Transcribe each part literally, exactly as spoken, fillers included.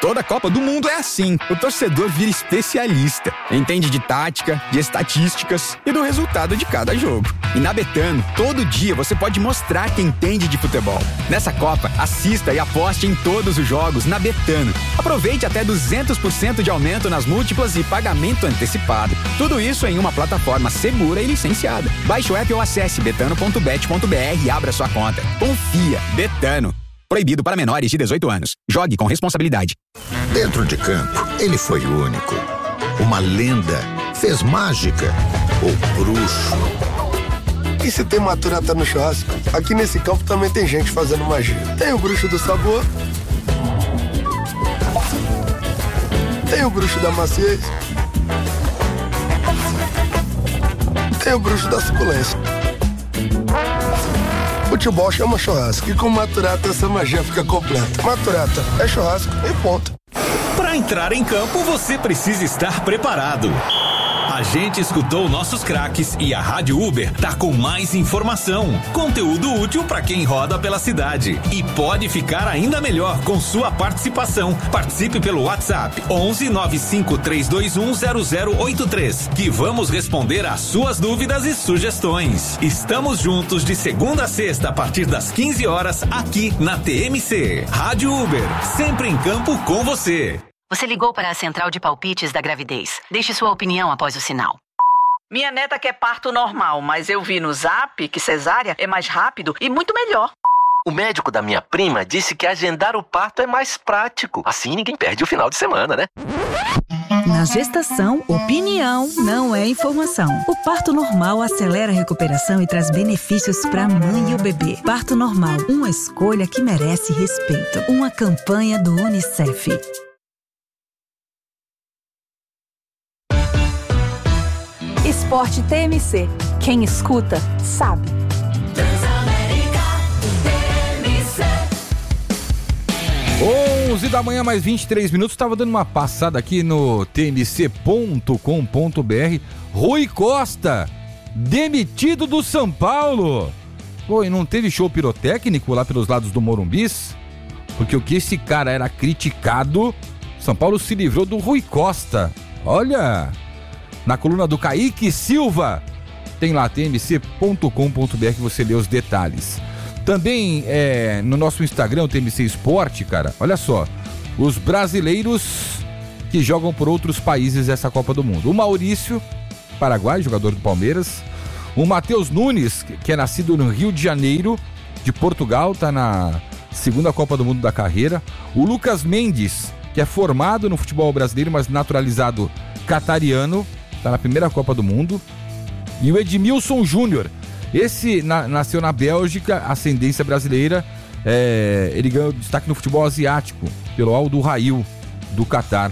Toda Copa do Mundo é assim. O torcedor vira especialista. Entende de tática, de estatísticas e do resultado de cada jogo. E na Betano, todo dia você pode mostrar que entende de futebol. Nessa Copa, assista e aposte em todos os jogos na Betano. Aproveite até duzentos por cento de aumento nas múltiplas e pagamento antecipado. Tudo isso em uma plataforma segura e licenciada. Baixe o app ou acesse betano ponto bet ponto b r e abra sua conta. Confia. Betano. Proibido para menores de dezoito anos. Jogue com responsabilidade. Dentro de campo, ele foi único. Uma lenda. Fez mágica. O bruxo. E se tem maturata no churrasco? Aqui nesse campo também tem gente fazendo magia. Tem o bruxo do sabor. Tem o bruxo da maciez. Tem o bruxo da suculência. Futebol chama churrasco e com Maturata essa magia fica completa. Maturata é churrasco e ponto. Para entrar em campo, você precisa estar preparado. A gente escutou nossos craques e a Rádio Uber tá com mais informação, conteúdo útil para quem roda pela cidade. E pode ficar ainda melhor com sua participação. Participe pelo WhatsApp onze nove cinco três dois um zero zero oito três, que vamos responder às suas dúvidas e sugestões. Estamos juntos de segunda a sexta a partir das quinze horas aqui na T M C. Rádio Uber, sempre em campo com você. Você ligou para a central de palpites da gravidez. Deixe sua opinião após o sinal. Minha neta quer parto normal, mas eu vi no Zap que cesárea é mais rápido e muito melhor. O médico da minha prima disse que agendar o parto é mais prático. Assim ninguém perde o final de semana, né? Na gestação, opinião não é informação. O parto normal acelera a recuperação e traz benefícios para a mãe e o bebê. Parto normal, uma escolha que merece respeito. Uma campanha do Unicef. Esporte T M C. Quem escuta, sabe. Transamérica T M C. onze da manhã, mais vinte e três minutos. Estava dando uma passada aqui no t m c ponto com ponto b r. Rui Costa, demitido do São Paulo. Pô, e não teve show pirotécnico lá pelos lados do Morumbis? Porque o que esse cara era criticado, São Paulo se livrou do Rui Costa. Olha... Na coluna do Kaique Silva, tem lá t m c ponto com ponto b r que você lê os detalhes. Também é, no nosso Instagram, o T M C Esporte, cara, olha só, os brasileiros que jogam por outros países essa Copa do Mundo. O Maurício, Paraguai, jogador do Palmeiras. O Matheus Nunes, que é nascido no Rio de Janeiro, de Portugal, tá na segunda Copa do Mundo da carreira. O Lucas Mendes, que é formado no futebol brasileiro, mas naturalizado catariano, tá na primeira Copa do Mundo. E o Edmilson Júnior, esse na, nasceu na Bélgica, ascendência brasileira, é, ele ganhou destaque no futebol asiático, pelo Al Duhail, do Catar.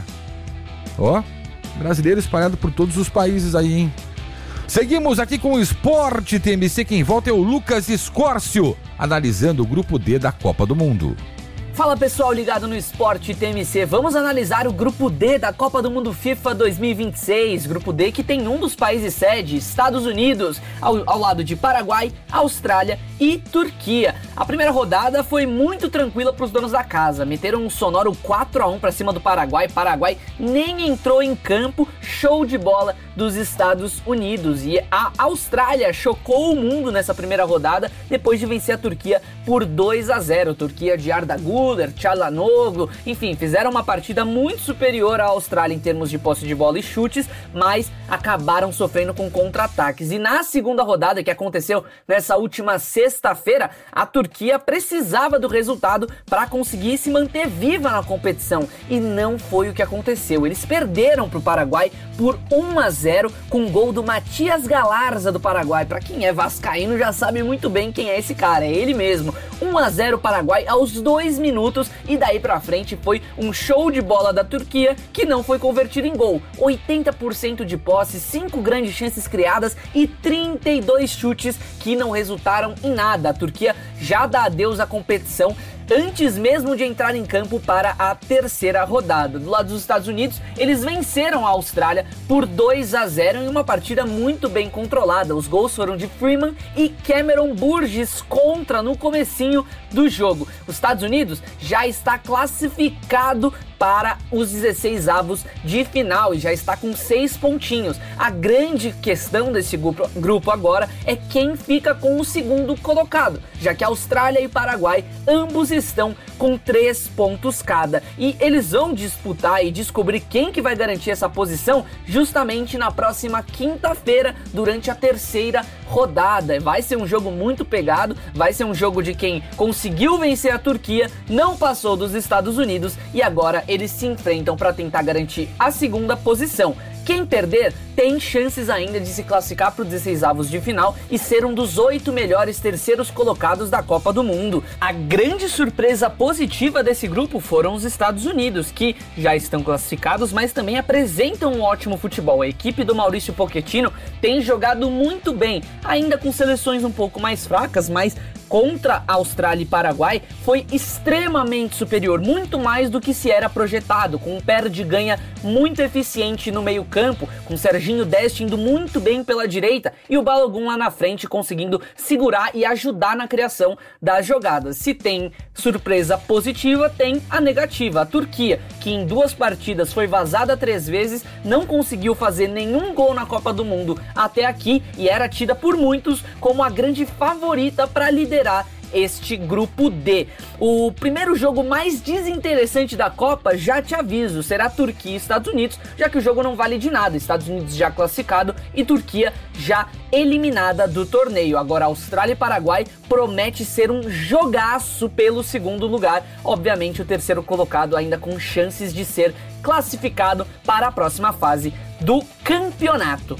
Ó, brasileiro espalhado por todos os países aí, hein? Seguimos aqui com o Esporte T M C, quem volta é o Lucas Escórcio, analisando o grupo D da Copa do Mundo. Fala pessoal ligado no Esporte T M C, vamos analisar o Grupo D da Copa do Mundo FIFA dois mil e vinte e seis, Grupo D que tem um dos países sede, Estados Unidos, ao, ao lado de Paraguai, Austrália e Turquia. A primeira rodada foi muito tranquila para os donos da casa, meteram um sonoro quatro a um para cima do Paraguai, Paraguai nem entrou em campo, show de bola dos Estados Unidos, e a Austrália chocou o mundo nessa primeira rodada depois de vencer a Turquia por dois a zero, Turquia de Arda Güler, Çalhanoğlu, enfim, fizeram uma partida muito superior à Austrália em termos de posse de bola e chutes, mas acabaram sofrendo com contra-ataques. E na segunda rodada, que aconteceu nessa última sexta-feira, a Turquia precisava do resultado para conseguir se manter viva na competição, e não foi o que aconteceu. Eles perderam para o Paraguai por um a zero com um gol do Matias Galarza do Paraguai. Para quem é vascaíno já sabe muito bem quem é esse cara, é ele mesmo. um a zero Paraguai aos dois minutos, e daí pra frente foi um show de bola da Turquia que não foi convertido em gol. oitenta por cento de posse, cinco grandes chances criadas e trinta e dois chutes que não resultaram em nada. A Turquia já dá adeus à competição antes mesmo de entrar em campo para a terceira rodada. Do lado dos Estados Unidos, eles venceram a Austrália por dois a zero em uma partida muito bem controlada. Os gols foram de Freeman e Cameron Burgess contra no comecinho do jogo. Os Estados Unidos já está classificado para os dezesseis avos de final e já está com seis pontinhos. A grande questão desse grupo, grupo agora é quem fica com o segundo colocado, já que Austrália e Paraguai ambos estão com três pontos cada. E eles vão disputar e descobrir quem que vai garantir essa posição justamente na próxima quinta-feira, durante a terceira rodada. Vai ser um jogo muito pegado, vai ser um jogo de quem conseguiu vencer a Turquia, não passou dos Estados Unidos e agora eles se enfrentam para tentar garantir a segunda posição. Quem perder tem chances ainda de se classificar para os dezesseis avos de final e ser um dos oito melhores terceiros colocados da Copa do Mundo. A grande surpresa positiva desse grupo foram os Estados Unidos, que já estão classificados, mas também apresentam um ótimo futebol. A equipe do Maurício Pochettino tem jogado muito bem, ainda com seleções um pouco mais fracas, mas contra a Austrália e Paraguai foi extremamente superior, muito mais do que se era projetado, com um perde-ganha muito eficiente no meio campo, com Serginho Dest indo muito bem pela direita e o Balogun lá na frente conseguindo segurar e ajudar na criação das jogadas. Se tem surpresa positiva, tem a negativa. A Turquia, que em duas partidas foi vazada três vezes, não conseguiu fazer nenhum gol na Copa do Mundo até aqui e era tida por muitos como a grande favorita para liderar este grupo D. O primeiro jogo mais desinteressante da Copa, já te aviso, será Turquia e Estados Unidos, já que o jogo não vale de nada. Estados Unidos já classificado e Turquia já eliminada do torneio. Agora Austrália e Paraguai promete ser um jogaço pelo segundo lugar. Obviamente o terceiro colocado ainda com chances de ser classificado para a próxima fase do campeonato.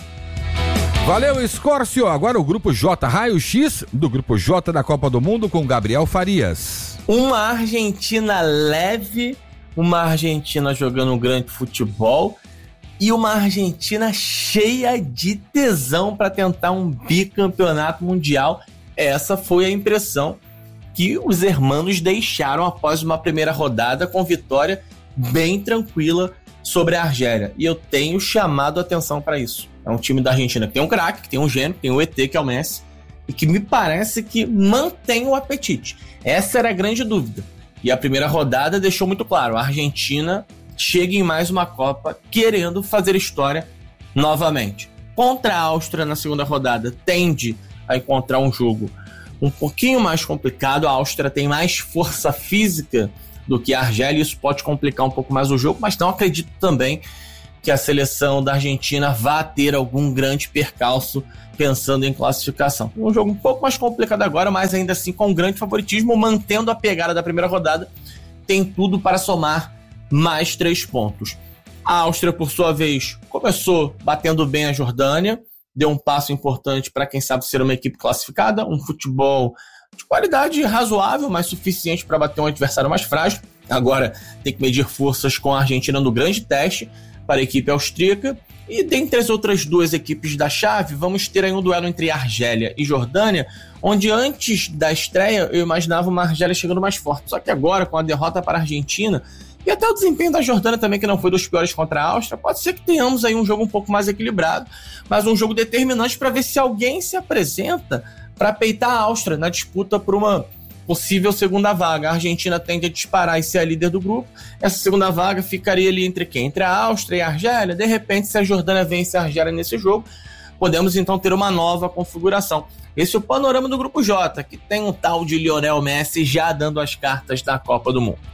Valeu, Escórcio. Agora o Grupo J, raio-x do Grupo J da Copa do Mundo com Gabriel Farias. Uma Argentina leve, uma Argentina jogando um grande futebol e uma Argentina cheia de tesão para tentar um bicampeonato mundial. Essa foi a impressão que os hermanos deixaram após uma primeira rodada com vitória bem tranquila sobre a Argélia. E eu tenho chamado a atenção para isso. É um time da Argentina que tem um craque, que tem um gênio, que tem o E T, que é o Messi, e que me parece que mantém o apetite. Essa era a grande dúvida. E a primeira rodada deixou muito claro, a Argentina chega em mais uma Copa querendo fazer história novamente. Contra a Áustria na segunda rodada, tende a encontrar um jogo um pouquinho mais complicado. A Áustria tem mais força física do que a Argélia, isso pode complicar um pouco mais o jogo, mas não acredito também que a seleção da Argentina vá ter algum grande percalço pensando em classificação. Um jogo um pouco mais complicado agora, mas ainda assim com um grande favoritismo, mantendo a pegada da primeira rodada, tem tudo para somar mais três pontos. A Áustria, por sua vez, começou batendo bem a Jordânia, deu um passo importante para quem sabe ser uma equipe classificada, um futebol de qualidade razoável, mas suficiente para bater um adversário mais frágil. Agora tem que medir forças com a Argentina no grande teste para a equipe austríaca. E dentre as outras duas equipes da chave, vamos ter aí um duelo entre Argélia e Jordânia, onde antes da estreia eu imaginava uma Argélia chegando mais forte. Só que agora, com a derrota para a Argentina, e até o desempenho da Jordânia também, que não foi dos piores contra a Áustria, pode ser que tenhamos aí um jogo um pouco mais equilibrado, mas um jogo determinante para ver se alguém se apresenta para peitar a Áustria na disputa por uma possível segunda vaga. A Argentina tende a disparar e ser a líder do grupo. Essa segunda vaga ficaria ali entre quem? Entre a Áustria e a Argélia. De repente, se a Jordânia vence a Argélia nesse jogo, podemos então ter uma nova configuração. Esse é o panorama do Grupo J, que tem um tal de Lionel Messi já dando as cartas da Copa do Mundo.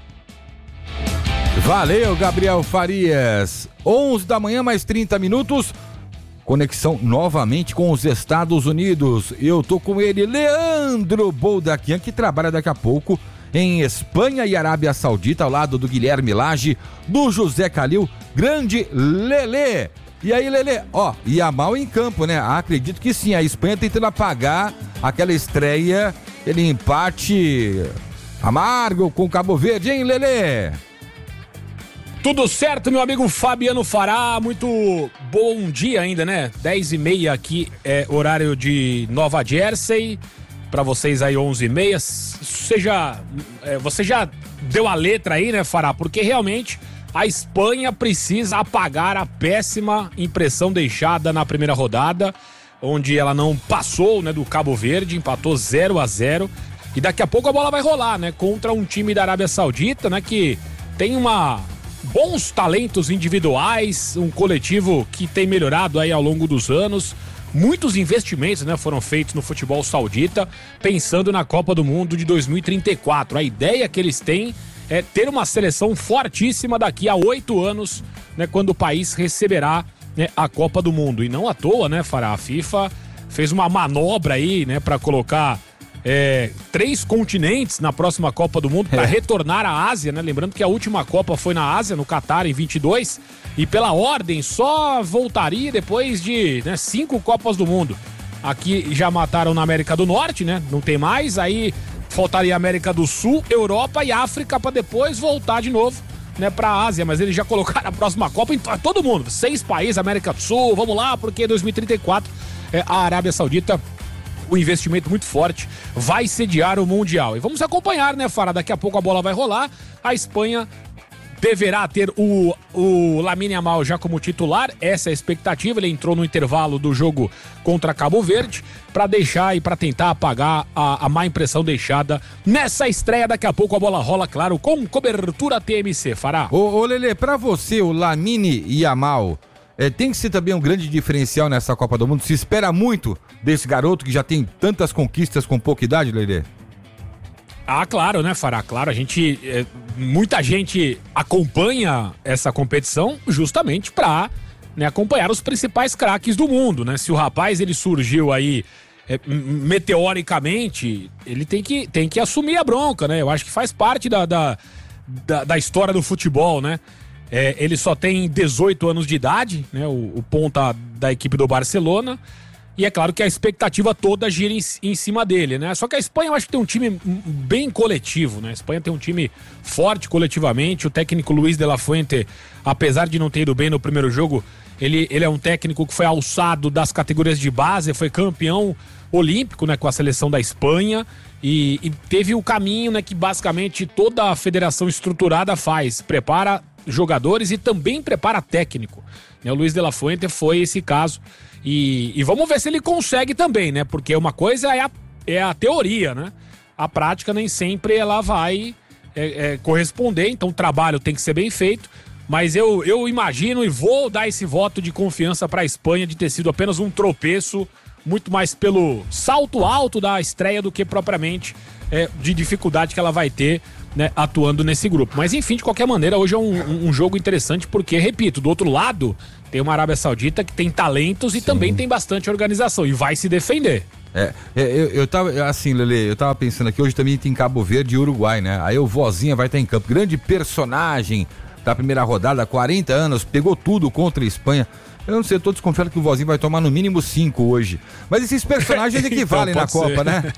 Valeu, Gabriel Farias. onze da manhã, mais trinta minutos. Conexão novamente com os Estados Unidos. Eu tô com ele, Leandro Boldaquian, que trabalha daqui a pouco em Espanha e Arábia Saudita, ao lado do Guilherme Lage, do José Calil, grande Lelê. E aí, Lelê, ó, ia mal em campo, né? Acredito que sim, a Espanha tentando apagar aquela estreia, aquele empate amargo com Cabo Verde, hein, Lelê? Tudo certo, meu amigo Fabiano Fará, muito bom dia ainda, né? dez e meia aqui é horário de Nova Jersey, pra vocês aí onze e meia. Você já, é, você já deu a letra aí, né, Fará? Porque realmente a Espanha precisa apagar a péssima impressão deixada na primeira rodada, onde ela não passou, né, do Cabo Verde, empatou zero a zero. E daqui a pouco a bola vai rolar, né? Contra um time da Arábia Saudita, né, que tem uma bons talentos individuais, um coletivo que tem melhorado aí ao longo dos anos. Muitos investimentos, né, foram feitos no futebol saudita, pensando na Copa do Mundo de dois mil e trinta e quatro. A ideia que eles têm é ter uma seleção fortíssima daqui a oito anos, né, quando o país receberá, né, a Copa do Mundo. E não à toa, né, Fará? A FIFA fez uma manobra aí, né, para colocar é, três continentes na próxima Copa do Mundo, para é. retornar à Ásia, né? Lembrando que a última Copa foi na Ásia, no Catar, em vinte e dois, e pela ordem só voltaria depois de, né, cinco Copas do Mundo. Aqui já mataram na América do Norte, né? Não tem mais, aí faltaria América do Sul, Europa e África para depois voltar de novo, né, pra Ásia, mas eles já colocaram a próxima Copa em todo mundo, seis países, América do Sul, vamos lá, porque dois mil e trinta e quatro é, a Arábia Saudita, o investimento muito forte, vai sediar o Mundial. E vamos acompanhar, né, Fará? Daqui a pouco a bola vai rolar, a Espanha deverá ter o, o Lamine Yamal já como titular, essa é a expectativa. Ele entrou no intervalo do jogo contra Cabo Verde para deixar e para tentar apagar a, a má impressão deixada nessa estreia. Daqui a pouco a bola rola, claro, com cobertura T M C, Fará. Ô, ô Lelê, pra você o Lamine Yamal é, tem que ser também um grande diferencial nessa Copa do Mundo? Se espera muito desse garoto que já tem tantas conquistas com pouca idade, Lelê? Ah, claro, né, Fará? Claro, a gente, é, muita gente acompanha essa competição justamente para, né, acompanhar os principais craques do mundo, né? Se o rapaz ele surgiu aí é, meteoricamente, ele tem que, tem que assumir a bronca, né? Eu acho que faz parte da, da, da, da história do futebol, né? É, ele só tem dezoito anos de idade, né? O, o ponta da equipe do Barcelona. E é claro que a expectativa toda gira em, em cima dele, né? Só que a Espanha eu acho que tem um time bem coletivo, né? A Espanha tem um time forte coletivamente. O técnico Luis de la Fuente, apesar de não ter ido bem no primeiro jogo, ele, ele é um técnico que foi alçado das categorias de base, foi campeão olímpico, né, com a seleção da Espanha. E, e teve o caminho, né, que basicamente toda a federação estruturada faz. Prepara jogadores e também prepara técnico. O Luis de la Fuente foi esse caso. E, e vamos ver se ele consegue também, né? Porque uma coisa é a, é a teoria, né? A prática nem sempre ela vai é, é, corresponder, então o trabalho tem que ser bem feito. Mas eu, eu imagino e vou dar esse voto de confiança para a Espanha de ter sido apenas um tropeço, muito mais pelo salto alto da estreia do que propriamente é, de dificuldade que ela vai ter, né, atuando nesse grupo. Mas enfim, de qualquer maneira, hoje é um, um jogo interessante porque, repito, do outro lado tem uma Arábia Saudita que tem talentos e Sim. também tem bastante organização e vai se defender. É, eu, eu tava, assim, Lelê, eu tava pensando aqui, hoje também tem Cabo Verde e Uruguai, né? Aí o Vozinha vai estar em campo, grande personagem da primeira rodada, quarenta anos, pegou tudo contra a Espanha. Eu não sei, eu tô desconfiado que o Vozinho vai tomar no mínimo cinco hoje. Mas esses personagens equivalem então, na Copa, ser. né?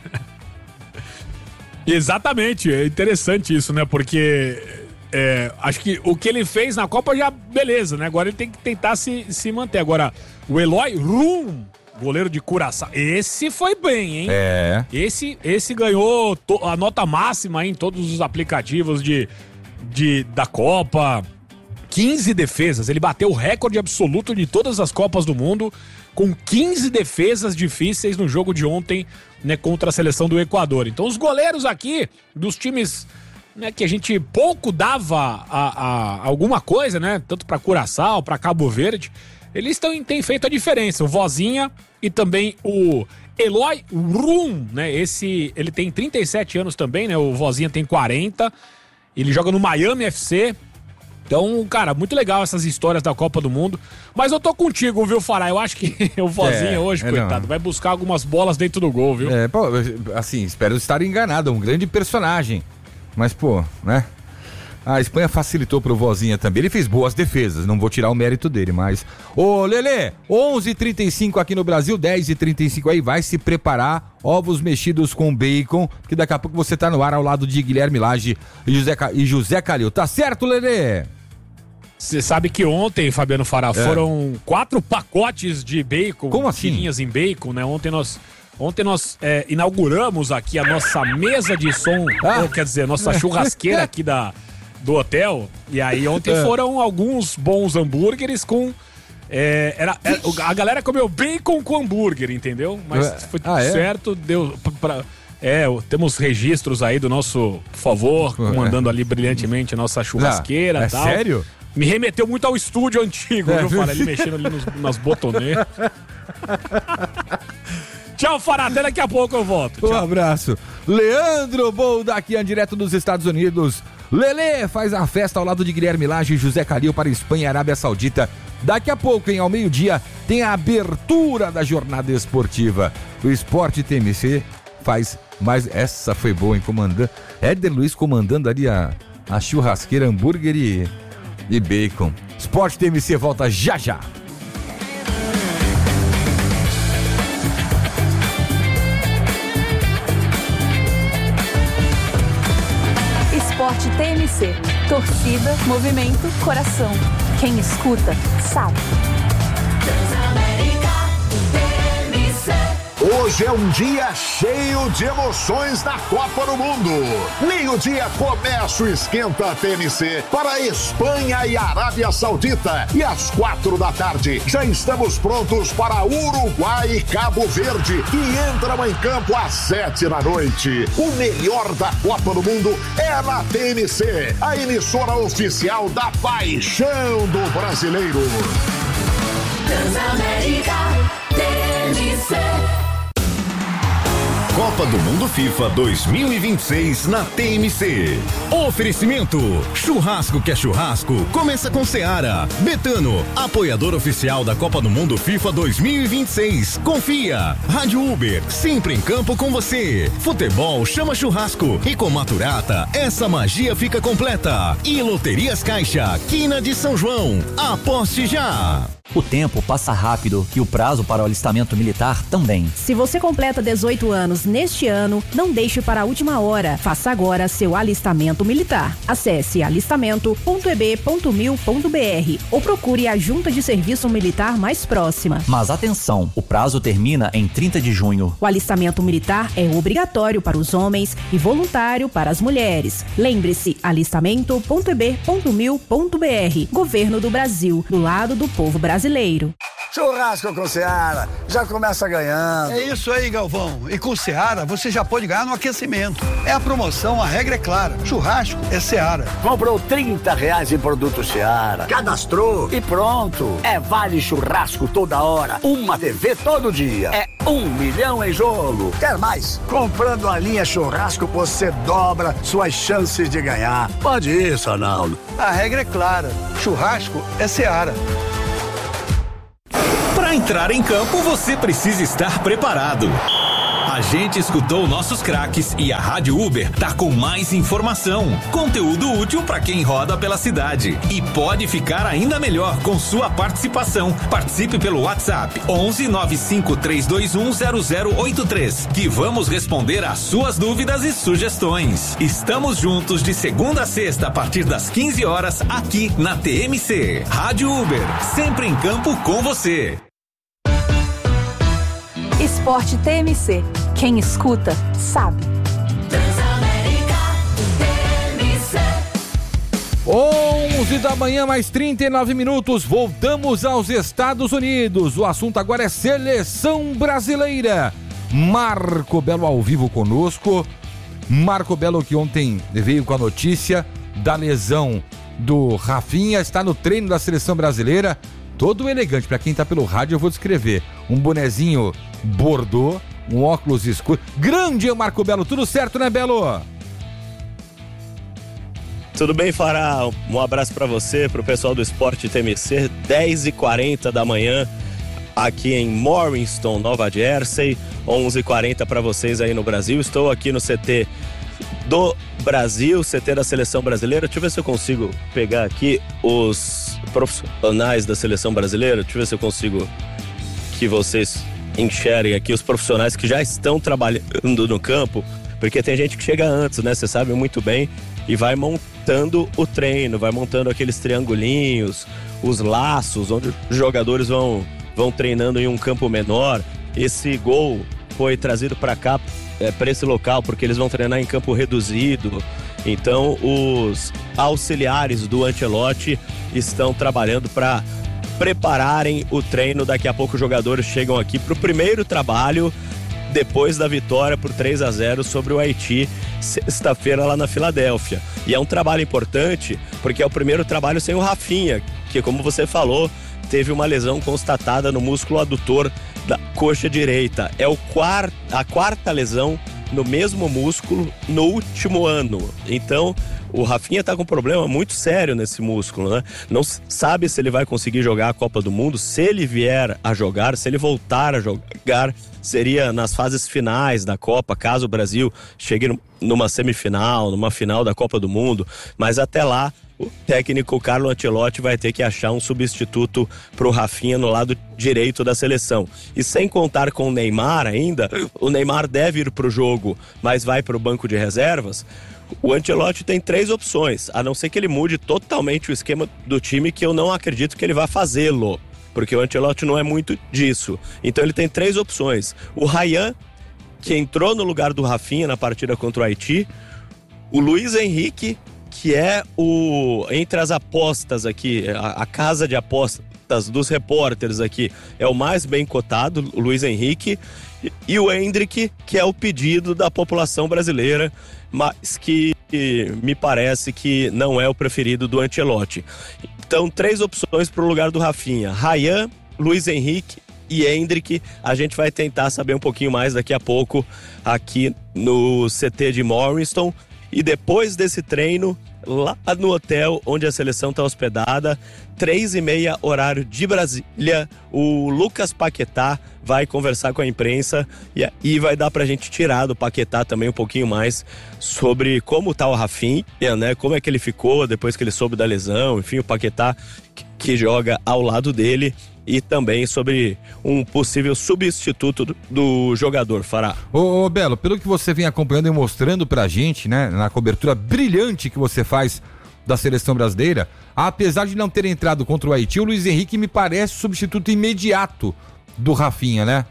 Exatamente, é interessante isso, né? Porque é, acho que o que ele fez na Copa já, beleza, né? Agora ele tem que tentar se, se manter. Agora, o Eloy Rum, goleiro de Curaçao, esse foi bem, hein? É. Esse, esse ganhou to, a nota máxima em todos os aplicativos de, de, da Copa. quinze defesas, ele bateu o recorde absoluto de todas as Copas do Mundo com quinze defesas difíceis no jogo de ontem, né, contra a seleção do Equador. Então os goleiros aqui dos times, né, que a gente pouco dava a, a alguma coisa, né, tanto para Curaçao, para Cabo Verde, eles tão, têm feito a diferença. O Vozinha e também o Eloy Rum, né, esse, ele tem trinta e sete anos também, né, o Vozinha tem quarenta, ele joga no Miami F C. Então, cara, muito legal essas histórias da Copa do Mundo. Mas eu tô contigo, viu, Fará? Eu acho que o Vozinha é, hoje, é coitado, não. vai buscar algumas bolas dentro do gol, viu? É, pô, assim, espero estar enganado, é um grande personagem. Mas, pô, né? A Espanha facilitou pro Vozinha também. Ele fez boas defesas, não vou tirar o mérito dele, mas... Ô, Lelê, onze e trinta e cinco aqui no Brasil, dez e trinta e cinco aí, vai se preparar, ovos mexidos com bacon, que daqui a pouco você tá no ar ao lado de Guilherme Lage e José, e José Calil. Tá certo, Lelê? Você sabe que ontem, Fabiano Fará, é. foram quatro pacotes de bacon. Como assim? Tirinhas em bacon, né? Ontem nós, ontem nós é, inauguramos aqui a nossa mesa de som, ah. ou, quer dizer, nossa churrasqueira aqui da, do hotel. E aí ontem é. foram alguns bons hambúrgueres com... É, era, era, a galera comeu bacon com hambúrguer, entendeu? Mas foi tudo ah, é? certo, deu... Pra, É, temos registros aí do nosso, por favor, comandando ali brilhantemente a nossa churrasqueira e é tal. Sério? Me remeteu muito ao estúdio antigo, É, viu, viu? Fará? Ele mexendo ali nos, nas botonetas. Tchau, Fará, até daqui a pouco eu volto. Um Tchau. abraço. Leandro Boldaquian, direto dos Estados Unidos. Lelê faz a festa ao lado de Guilherme Lage e José Calil para Espanha e Arábia Saudita. Daqui a pouco, hein, ao meio-dia, tem a abertura da jornada esportiva. O Esporte T M C faz mais... Essa foi boa, hein, comandando. Éder Luiz comandando ali a, a churrasqueira, hambúrguer e, e bacon. Esporte T M C volta já já. Esporte T M C. Torcida, movimento, coração. Quem escuta, sabe. Hoje é um dia cheio de emoções na Copa do Mundo. Meio-dia começa o Esquenta T M C para Espanha e Arábia Saudita. E às quatro da tarde já estamos prontos para Uruguai e Cabo Verde, que entram em campo às sete da noite. O melhor da Copa do Mundo é na T M C, a emissora oficial da paixão do brasileiro. Transamérica T M C. Copa do Mundo FIFA dois mil e vinte e seis na T M C. Oferecimento: churrasco que é churrasco, começa com Seara. Betano, apoiador oficial da Copa do Mundo FIFA dois mil e vinte e seis. Confia. Rádio Uber, sempre em campo com você. Futebol chama churrasco. E com Maturata, essa magia fica completa. E Loterias Caixa, Quina de São João. Aposte já. O tempo passa rápido e o prazo para o alistamento militar também. Se você completa dezoito anos neste ano, não deixe para a última hora. Faça agora seu alistamento militar. Acesse alistamento ponto e b ponto mil ponto b r ou procure a junta de serviço militar mais próxima. Mas atenção, o prazo termina em trinta de junho. O alistamento militar é obrigatório para os homens e voluntário para as mulheres. Lembre-se, alistamento ponto e b ponto mil ponto b r. Governo do Brasil, do lado do povo brasileiro. Churrasco com Seara, já começa ganhando. É isso aí, Galvão. E com Seara, você já pode ganhar no aquecimento. É a promoção, a regra é clara. Churrasco é Seara. Comprou trinta reais em produto Seara, cadastrou e pronto. É vale churrasco toda hora, uma T V todo dia. É um milhão em jogo. Quer mais? Comprando a linha churrasco, você dobra suas chances de ganhar. Pode ir, Sanaldo. A regra é clara. Churrasco é Seara. Para entrar em campo, você precisa estar preparado. A gente escutou nossos craques e a Rádio Uber tá com mais informação, conteúdo útil para quem roda pela cidade. E pode ficar ainda melhor com sua participação. Participe pelo WhatsApp onze nove cinco três dois um zero zero oito três, que vamos responder às suas dúvidas e sugestões. Estamos juntos de segunda a sexta a partir das quinze horas aqui na T M C. Rádio Uber, sempre em campo com você. Esporte T M C. Quem escuta, sabe. Transamérica T M C. onze da manhã, mais trinta e nove minutos. Voltamos aos Estados Unidos. O assunto agora é seleção brasileira. Marco Belo ao vivo conosco. Marco Belo, que ontem veio com a notícia da lesão do Rafinha, está no treino da seleção brasileira. Todo elegante, para quem tá pelo rádio eu vou descrever. Um bonezinho bordô, um óculos escuro. Grande Marco Belo, tudo certo, né, Belo? Tudo bem, Fará? Um abraço para você, pro pessoal do Esporte T M C, dez e quarenta da manhã, aqui em Morriston, Nova Jersey, onze e quarenta para vocês aí no Brasil. Estou aqui no C T do Brasil, C T da Seleção Brasileira. Deixa eu ver se eu consigo pegar aqui os profissionais da Seleção Brasileira. Deixa eu ver se eu consigo que vocês enxerguem aqui os profissionais que já estão trabalhando no campo, porque tem gente que chega antes, né? Você sabe muito bem, e vai montando o treino, vai montando aqueles triangulinhos, os laços, onde os jogadores vão, vão treinando em um campo menor. Esse gol foi trazido para cá, é, para esse local, porque eles vão treinar em campo reduzido. Então os auxiliares do Ancelotti estão trabalhando para prepararem o treino. Daqui a pouco os jogadores chegam aqui para o primeiro trabalho depois da vitória por três a zero sobre o Haiti, sexta-feira lá na Filadélfia. E é um trabalho importante, porque é o primeiro trabalho sem o Rafinha, que, como você falou, teve uma lesão constatada no músculo adutor da coxa direita. É o quart- a quarta lesão no mesmo músculo no último ano. Então, o Rafinha tá com um problema muito sério nesse músculo, né? Não sabe se ele vai conseguir jogar a Copa do Mundo. Se ele vier a jogar, se ele voltar a jogar, seria nas fases finais da Copa, caso o Brasil chegue numa semifinal, numa final da Copa do Mundo. Mas até lá, o técnico Carlo Ancelotti vai ter que achar um substituto pro Rafinha no lado direito da seleção. E sem contar com o Neymar ainda, o Neymar deve ir pro jogo, mas vai pro banco de reservas. O Ancelotti tem três opções, a não ser que ele mude totalmente o esquema do time, que eu não acredito que ele vá fazê-lo, porque o Ancelotti não é muito disso. Então ele tem três opções: o Ryan, que entrou no lugar do Rafinha na partida contra o Haiti, o Luiz Henrique, que é o, entre as apostas aqui, a, a casa de apostas dos repórteres aqui, é o mais bem cotado, o Luiz Henrique, e, e o Endrick, que é o pedido da população brasileira, mas que me parece que não é o preferido do Ancelotti. Então, três opções para o lugar do Rafinha: Ryan, Luiz Henrique e Endrick. A gente vai tentar saber um pouquinho mais daqui a pouco aqui no C T de Morriston. E depois desse treino, lá no hotel onde a seleção está hospedada, três e meia, horário de Brasília, o Lucas Paquetá vai conversar com a imprensa e, e vai dar pra gente tirar do Paquetá também um pouquinho mais sobre como tá o Rafinha, né? Como é que ele ficou depois que ele soube da lesão, enfim, o Paquetá que, que joga ao lado dele, e também sobre um possível substituto do, do jogador, Fará. Ô, ô Belo, pelo que você vem acompanhando e mostrando pra gente, né, na cobertura brilhante que você faz da seleção brasileira, apesar de não ter entrado contra o Haiti, o Luiz Henrique me parece substituto imediato do Rafinha, né?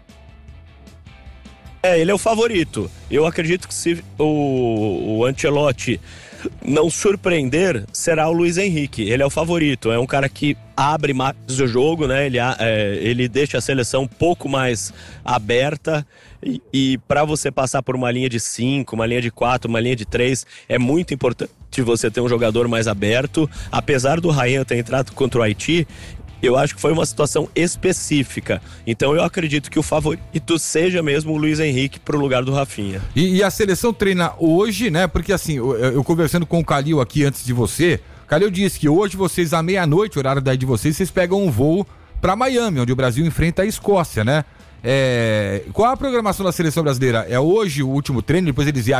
É, ele é o favorito. Eu acredito que se o, o Ancelotti não surpreender, será o Luiz Henrique. Ele é o favorito, é um cara que abre mais o jogo, né? Ele, é, ele deixa a seleção um pouco mais aberta, e, e para você passar por uma linha de cinco, uma linha de quatro, uma linha de três, é muito importante você ter um jogador mais aberto. Apesar do Ryan ter entrado contra o Haiti, eu acho que foi uma situação específica. Então eu acredito que o favorito seja mesmo o Luiz Henrique pro lugar do Rafinha. E, e a seleção treina hoje, né? Porque assim, eu, eu conversando com o Calil aqui antes de você, o Calil disse que hoje vocês, à meia-noite, horário daí de vocês, vocês pegam um voo pra Miami, onde o Brasil enfrenta a Escócia, né? É, qual a programação da seleção brasileira? É hoje o último treino, depois eles viajam